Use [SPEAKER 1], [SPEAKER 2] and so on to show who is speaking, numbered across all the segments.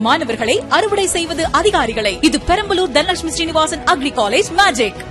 [SPEAKER 1] மாணவர்களை அறுவடை செய்வது அதிகாரிகளை. இது Perambalur Dhanalakshmi Srinivasan agri college magic.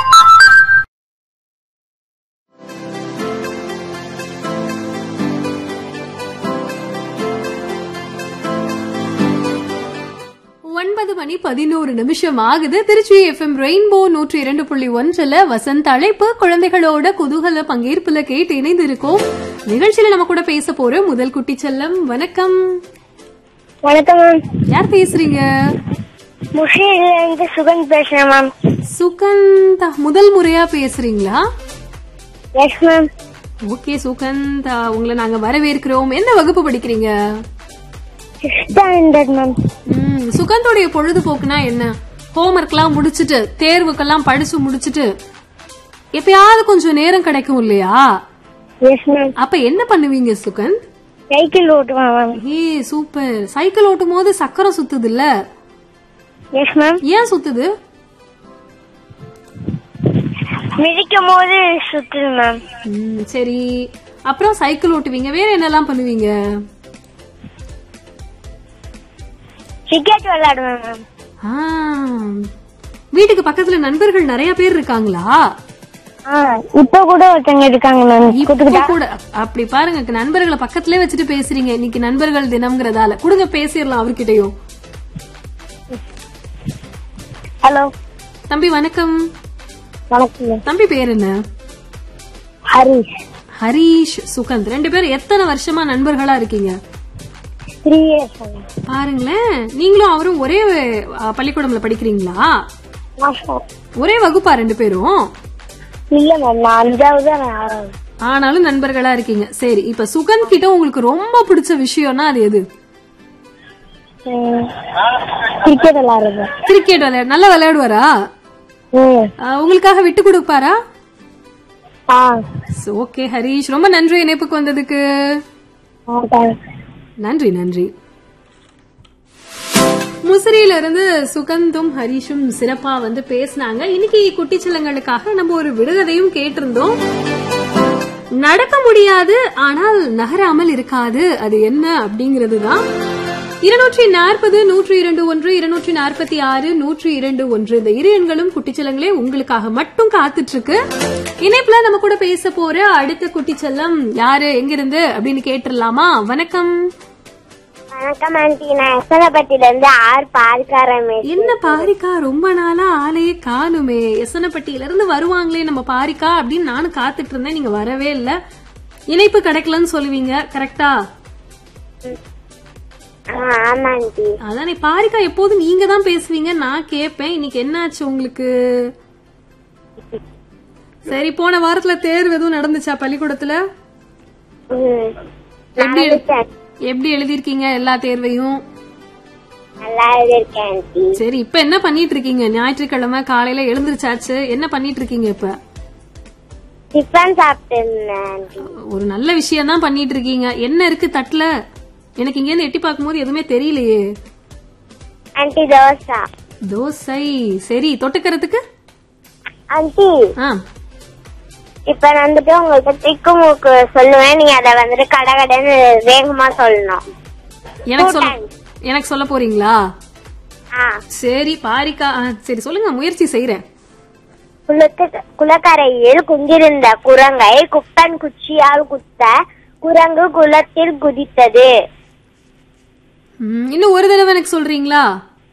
[SPEAKER 2] மணி 11 ஆகுது. திருச்சி எஃப்எம் ரெயின்போ 102.1 வசந்த் அழைப்பு குழந்தைகளோட குதூகல பங்கேற்புல கேட்டு இணைந்து இருக்கோம். நிகழ்ச்சியில நம்ம கூட பேச போற முதல் குட்டி செல்லம். வணக்கம்.
[SPEAKER 3] வணக்கம் மேம்.
[SPEAKER 2] யார் பேசுறீங்க?
[SPEAKER 3] முஷியிலிருந்து சுகந்த் பேசுறேன் மேம்.
[SPEAKER 2] சுகந்தா, முதல் முறையா பேசுறீங்களா?
[SPEAKER 3] Yes ma'am.
[SPEAKER 2] ஓகே சுகந்தா, உங்களை நாங்க வரவேற்கிறோம். என்ன வகுப்பு படிக்கிறீங்க?
[SPEAKER 3] 6th standard ma'am.
[SPEAKER 2] சுகந்தோடைய பொழுதுபோக்குனா என்ன? ஹோம்ஒர்க் எல்லாம் முடிச்சிட்டு தேர்வுக்கெல்லாம் படிச்சு முடிச்சிட்டு எப்பயாவது கொஞ்சம் நேரம் கிடைக்கும் இல்லையா?
[SPEAKER 3] Yes ma'am.
[SPEAKER 2] அப்ப என்ன பண்ணுவீங்க சுகந்த்?
[SPEAKER 3] சைக்கிள் ஓட்டுவேன் மேம்.
[SPEAKER 2] சூப்பர். சைக்கிள் ஓட்டும் போது சக்கரம் சுத்துது இல்ல?
[SPEAKER 3] Yes ma'am.
[SPEAKER 2] ஏன் சுத்துது?
[SPEAKER 3] மிதிக்கும் போது சுத்துது மேம்.
[SPEAKER 2] சரி, அப்புறம் சைக்கிள் ஓட்டுவீங்க, வேற என்னெல்லாம் பண்ணுவீங்க?
[SPEAKER 3] கிரிக்கெட் விளையாடுவேன் மேம்.
[SPEAKER 2] வீட்டுக்கு பக்கத்துல நண்பர்கள் நிறைய பேர் இருக்காங்களா?
[SPEAKER 3] இப்ப கூட ஒருத்தங்க இருக்காங்க மேம்.
[SPEAKER 2] இப்ப கூட அப்படி பாருங்க, நண்பர்களை பக்கத்திலே வச்சுட்டு பேசுறீங்க. இன்னைக்கு நண்பர்கள் தினம்ங்கிறதால கொடுங்க பேசிடலாம் அவர்கிட்டயும்.
[SPEAKER 3] ஹலோ
[SPEAKER 2] தம்பி வணக்கம்.
[SPEAKER 3] வணக்கம்.
[SPEAKER 2] தம்பி பேர் என்ன?
[SPEAKER 3] ஹரிஷ்.
[SPEAKER 2] ஹரிஷ், சுகந்த் ரெண்டு பேரும் எத்தனை வருஷமா நண்பர்களா இருக்கீங்க?
[SPEAKER 3] 3 years.
[SPEAKER 2] பாருங்களேன், நீங்களும் அவரும் ஒரே பள்ளிக்கூடம்ல படிக்கிறீங்களா? ஒரே வகுப்பா ரெண்டு பேரும்?
[SPEAKER 3] இல்ல மேம், நான் 5வது, நான் 6வது.
[SPEAKER 2] ஆனாலும் நண்பர்களா இருக்கீங்க. சரி, இப்ப சுகந்த் கிட்ட உங்களுக்கு ரொம்ப பிடிச்ச விஷயம்னா அது எது?
[SPEAKER 3] கிரிக்கெட் விளையாடுறது.
[SPEAKER 2] கிரிக்கெட் விளையாடு. நல்லா விளையாடுவாரா? உங்களுக்காக விட்டு கொடுப்பாரா? ஓகே ஹரிஷ், ரொம்ப நன்றி இணைப்புக்கு வந்ததுக்கு. நன்றி நன்றி. முசிறியில இருந்து சுகந்தும் ஹரிஷும் சிறப்பா பேசினாங்க. இன்னைக்கு குட்டிச்சலங்களுக்காக நம்ம ஒரு விடுகதையும் கேட்டிருந்தோம். நடக்க முடியாது ஆனால் நகராமல் இருக்காது, அது என்ன அப்படிங்கறதுதான். 240 102 246 102 இந்த இரு எண்களும் குட்டிச்சலங்களே உங்களுக்காக மட்டும் காத்துட்டு இருக்கு. இணைப்புல நம்ம கூட பேச போற அடுத்த குட்டிச்சல்லம் யாரு, எங்கிருந்து அப்படின்னு கேட்டுடலாமா? வணக்கம்.
[SPEAKER 3] வணக்கம் ஆண்டி, நான் எசனப்பட்டியில இருந்து பாரிக்காரன்.
[SPEAKER 2] என்ன பாரிக்கா, ரொம்ப நாளா ஆளையே காணுமே. எசனப்பட்டியில இருந்து வருவாங்களே நம்ம பாரிக்கா அப்படின்னு நானும் காத்துட்டு இருந்தேன். நீங்க வரவே இல்ல. இணைப்பு கிடைக்கலன்னு சொல்லுவீங்க, கரெக்டா? அதானே, பாரிக்கா எப்போதும் நீங்க தான் பேசுவீங்க, நான் கேப்பேன். இன்னைக்கு என்ன ஆச்சு உங்களுக்கு? சரி, போன வாரத்துல தேர்வு எதுவும் நடந்துச்சா பள்ளிக்கூடத்துல? எப்படி எழுதிருக்கீங்க எல்லா தேர்வையும்? சரி, இப்ப என்ன பண்ணிட்டு இருக்கீங்க? ஞாயிற்றுக்கிழமை காலையில எழுந்திருச்சாச்சு, என்ன பண்ணிட்டு இருக்கீங்க இப்ப? ஒரு நல்ல விஷயம் தான் பண்ணிட்டு இருக்கீங்க. என்ன இருக்கு தட்டுல? எனக்கு இங்க இருந்து எட்டி பார்க்கும் போது எதுவுமே தெரியலையே. தோசை. சரி, தொட்டுக்கிறதுக்கு?
[SPEAKER 3] இப்ப உங்கள்கிட்ட திக்குமுக்கு சொல்லுவேன், நீங்க அத கடகடன்னு வேகமா சொல்லணும்.
[SPEAKER 2] எனக்கு சொல்ல போறீங்களா? சரி பாரிக்கா, சரி சொல்லுங்க, முயற்சி செய்யறேன்.
[SPEAKER 3] குளக்கரையில் குந்திருந்த குரங்கை குப்பன் குச்சியால் குத்த குரங்கு குளத்தில் குதித்தது.
[SPEAKER 2] இன்னும் ஒரு தடவை எனக்கு சொல்றீங்களா?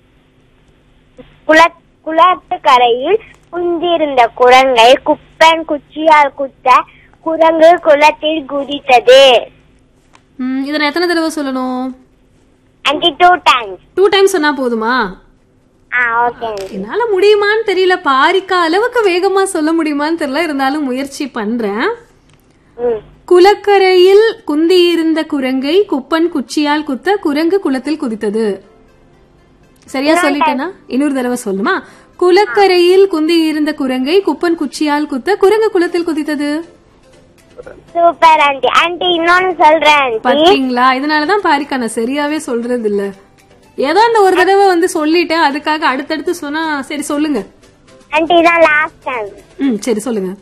[SPEAKER 3] குளத்துக்கரையில் குந்திருந்த குரங்கை குப்பன் குச்சியால் குத்த குரங்கு குளத்தில் குதித்தது.
[SPEAKER 2] இத எத்தனை தடவை சொல்லணும்?
[SPEAKER 3] 2 times.
[SPEAKER 2] 2 times சொன்னா போதுமா? என்னால முடியுமான்னு தெரியல. பாரிக்கா அளவுக்கு வேகமா சொல்ல முடியுமான்னு தெரியல, இருந்தாலும் முயற்சி பண்றேன். குளக்கரையில் குந்தியிருந்த குரங்கை குப்பன் குச்சியால் குத்த குரங்கு குளத்தில் குதித்தது. சரியா சொல்லிட்டேனா? இன்னொரு தடவை சொல்லுமா? குளக்கரையில் குந்தி இருந்த குரங்கை குப்பன் குச்சியால் குத்த குரங்கு குளத்தில் குதித்தது.
[SPEAKER 3] Super aunty. ஆண்டி இன்னொன்னு சொல்றேன்.
[SPEAKER 2] பாத்தீங்களா, இதனாலதான் பாரிக்கா நான் சரியாவே சொல்றது இல்ல. ஏதோ இந்த ஒரு தடவை சொல்லிட்டேன், அதுக்காக அடுத்தடுத்து சொன்னா. சரி சொல்லுங்க
[SPEAKER 3] ஆண்டி, இதான் லாஸ்ட் டைம்.
[SPEAKER 2] சரி சொல்லுங்க.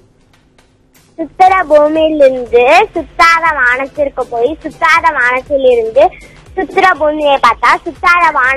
[SPEAKER 3] சுத்தர பூமியிலிருந்து சுத்தாத வானத்திற்கு போய் சுத்தாத வானத்திலிருந்து சுத்துற பூமியை பார்த்தா சுத்தார